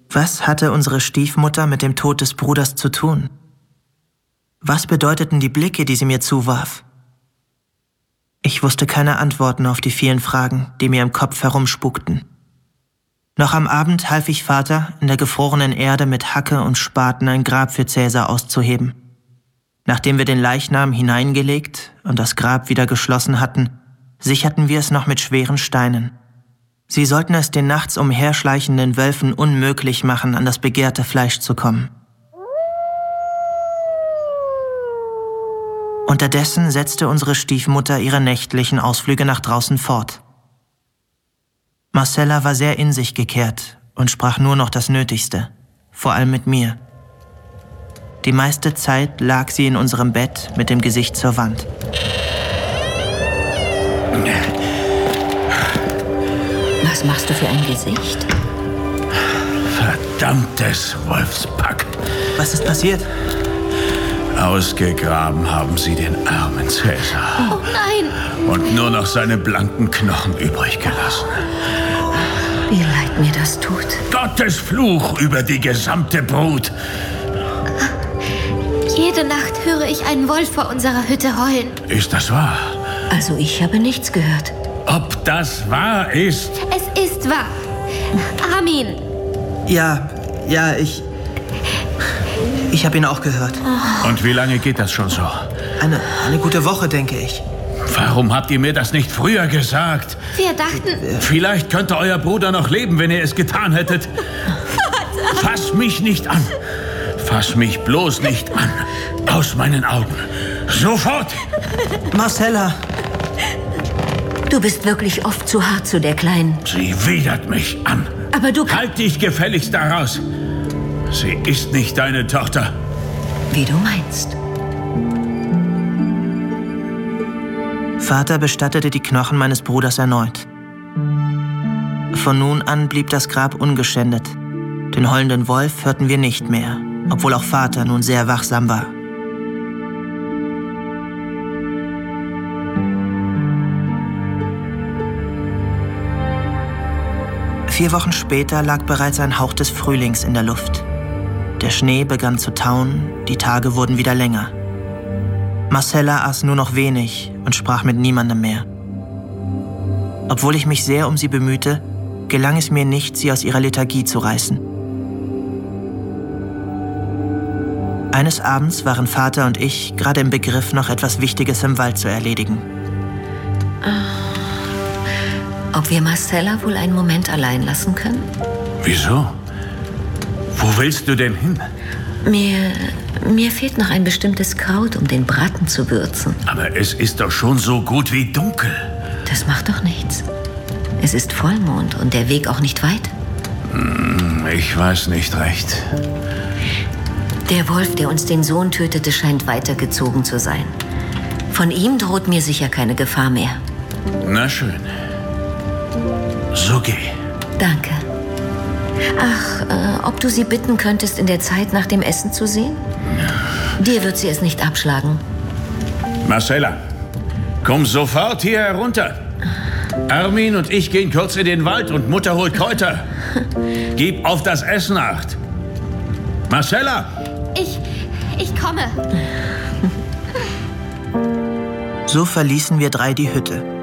Was hatte unsere Stiefmutter mit dem Tod des Bruders zu tun? Was bedeuteten die Blicke, die sie mir zuwarf? Ich wusste keine Antworten auf die vielen Fragen, die mir im Kopf herumspukten. Noch am Abend half ich Vater, in der gefrorenen Erde mit Hacke und Spaten ein Grab für Cäsar auszuheben. Nachdem wir den Leichnam hineingelegt und das Grab wieder geschlossen hatten, sicherten wir es noch mit schweren Steinen. Sie sollten es den nachts umherschleichenden Wölfen unmöglich machen, an das begehrte Fleisch zu kommen. Unterdessen setzte unsere Stiefmutter ihre nächtlichen Ausflüge nach draußen fort. Marcella war sehr in sich gekehrt und sprach nur noch das Nötigste, vor allem mit mir. Die meiste Zeit lag sie in unserem Bett mit dem Gesicht zur Wand. Was machst du für ein Gesicht? Verdammtes Wolfspack. Was ist passiert? Ausgegraben haben sie den armen Cäsar. Oh nein! Und nur noch seine blanken Knochen übrig gelassen. Wie leid mir das tut. Gottes Fluch über die gesamte Brut. Jede Nacht höre ich einen Wolf vor unserer Hütte heulen. Ist das wahr? Also ich habe nichts gehört. Ob das wahr ist? Es ist wahr. Armin. Ja, ich habe ihn auch gehört. Und wie lange geht das schon so? Eine gute Woche, denke ich. Warum habt ihr mir das nicht früher gesagt? Wir dachten... Vielleicht könnte euer Bruder noch leben, wenn ihr es getan hättet. Vater! Fass mich nicht an. Fass mich bloß nicht an. Aus meinen Augen. Sofort! Marcella! Du bist wirklich oft zu hart zu der Kleinen. Sie widert mich an. Aber du... Halt dich gefälligst da raus. Sie ist nicht deine Tochter. Wie du meinst. Vater bestattete die Knochen meines Bruders erneut. Von nun an blieb das Grab ungeschändet. Den heulenden Wolf hörten wir nicht mehr, obwohl auch Vater nun sehr wachsam war. Vier Wochen später lag bereits ein Hauch des Frühlings in der Luft. Der Schnee begann zu tauen, die Tage wurden wieder länger. Marcella aß nur noch wenig und sprach mit niemandem mehr. Obwohl ich mich sehr um sie bemühte, gelang es mir nicht, sie aus ihrer Lethargie zu reißen. Eines Abends waren Vater und ich gerade im Begriff, noch etwas Wichtiges im Wald zu erledigen. Ob wir Marcella wohl einen Moment allein lassen können? Wieso? Wo willst du denn hin? Mir fehlt noch ein bestimmtes Kraut, um den Braten zu würzen. Aber es ist doch schon so gut wie dunkel. Das macht doch nichts. Es ist Vollmond und der Weg auch nicht weit. Ich weiß nicht recht. Der Wolf, der uns den Sohn tötete, scheint weitergezogen zu sein. Von ihm droht mir sicher keine Gefahr mehr. Na schön. So geh. Danke. Ach, ob du sie bitten könntest, in der Zeit nach dem Essen zu sehen? Ja. Dir wird sie es nicht abschlagen. Marcella, komm sofort hier herunter. Armin und ich gehen kurz in den Wald und Mutter holt Kräuter. Gib auf das Essen Acht. Marcella! Ich komme. So verließen wir drei die Hütte.